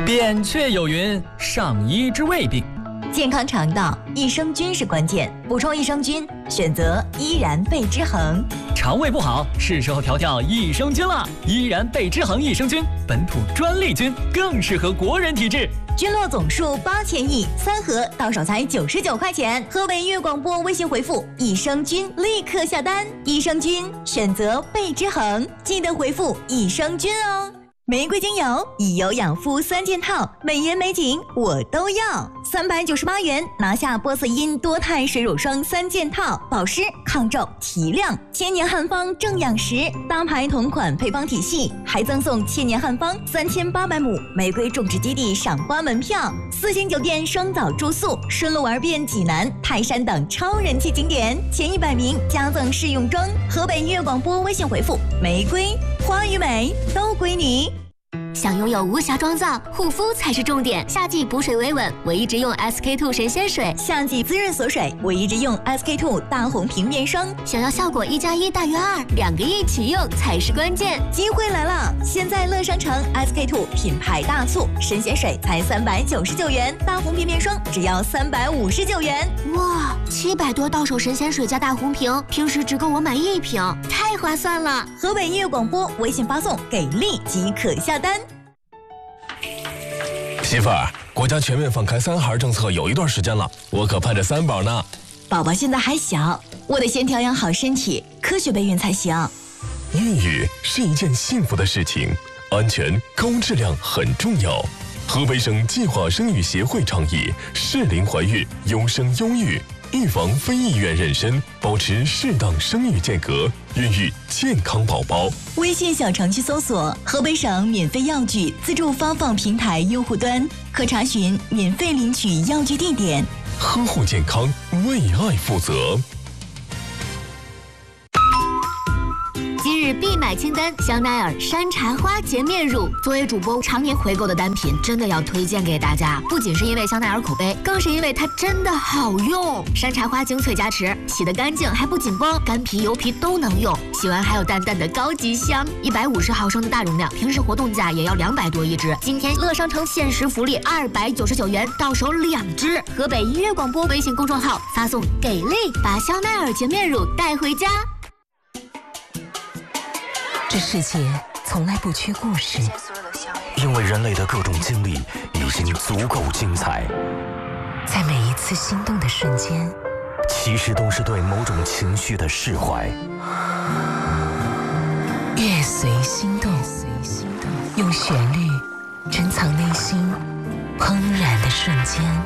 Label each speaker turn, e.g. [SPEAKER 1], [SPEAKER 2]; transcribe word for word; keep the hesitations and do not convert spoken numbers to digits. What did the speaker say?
[SPEAKER 1] 扁鹊有云：上医治未病。
[SPEAKER 2] 健康肠道，益生菌是关键，补充益生菌，选择依然贝之恒。
[SPEAKER 1] 肠胃不好，是时候调调益生菌了。依然贝之恒益生菌，本土专利菌，更适合国人体质。
[SPEAKER 2] 菌落总数八千亿，三盒到手才九十九块钱。河北音乐广播微信回复益生菌，立刻下单。益生菌选择贝之恒，记得回复益生菌哦。玫瑰精油以油养肤三件套，美颜美景我都要，三百九十八元拿下波色因多肽水乳霜三件套，保湿抗皱提亮，千年汉方正养食，大牌同款配方体系，还赠送千年汉方三千八百亩玫瑰种植基地赏花门票，四星酒店双早住宿，顺路玩遍济南、泰山等超人气景点，前一百名加赠试用装。河北音乐广播微信回复玫瑰花与美都归你。
[SPEAKER 3] 想拥有无瑕妆造，护肤才是重点。夏季补水维稳，我一直用 S K two 神仙水；
[SPEAKER 2] 夏季滋润锁水，我一直用 S K two 大红瓶面霜。
[SPEAKER 3] 想要效果一加一大于二，两个一起用才是关键。
[SPEAKER 2] 机会来了！现在乐商城 S K two 品牌大促，神仙水才三百九十九元，大红瓶面霜只要三百五十九元。
[SPEAKER 3] 哇，七百多到手神仙水加大红瓶，平时只够我买一瓶，太划算了！
[SPEAKER 2] 河北音乐广播微信发送给力即可下单。
[SPEAKER 4] 媳妇儿，国家全面放开三孩政策有一段时间了，我可盼着三宝呢。
[SPEAKER 2] 宝宝现在还小，我得先调养好身体，科学备孕才行。
[SPEAKER 4] 孕育是一件幸福的事情，安全高质量很重要。河北省计划生育协会倡议适龄怀孕，优生优育，预防非意愿妊娠，保持适当生育间隔，孕育健康宝宝。
[SPEAKER 2] 微信小程序搜索河北省免费药具自助发放平台用户端，可查询免费领取药具地点。
[SPEAKER 4] 呵护健康，为爱负责。
[SPEAKER 3] 今日必买清单：香奈儿山茶花洁面乳。作为主播常年回购的单品，真的要推荐给大家。不仅是因为香奈儿口碑，更是因为它真的好用。山茶花精粹加持，洗得干净还不紧绷，干皮油皮都能用。洗完还有淡淡的高级香。一百五十毫升的大容量，平时活动价也要两百多一支。今天乐商城限时福利二百九十九元，到手两支。河北音乐广播微信公众号发送给力，把香奈儿洁面乳带回家。
[SPEAKER 5] 这世界从来不缺故事，
[SPEAKER 6] 因为人类的各种经历已经足够精彩。
[SPEAKER 5] 在每一次心动的瞬间，
[SPEAKER 6] 其实都是对某种情绪的释怀。
[SPEAKER 5] 乐随心动，用旋律珍藏内心怦然的瞬间。